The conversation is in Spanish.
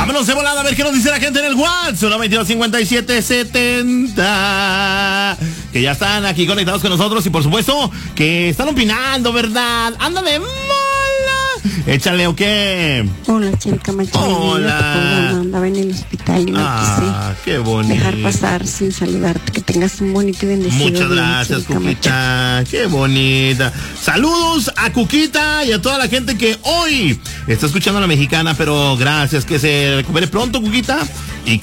Vámonos de volada a ver qué nos dice la gente en el WhatsApp. 122-57-70. Que ya están aquí conectados con nosotros y por supuesto que están opinando, ¿verdad? Ándale, mola. Échale, ¿o qué? Hola, chica Machín. Hola. Andaba en el hospital y no qué bonito. dejar pasar sin saludarte. Que tengas un bonito y bendecido Muchas día, gracias, chica Cuquita. Qué bonita. Saludos a Cuquita y a toda la gente que hoy está escuchando a La Mexicana, pero gracias. Que se recupere pronto, Cuquita. Y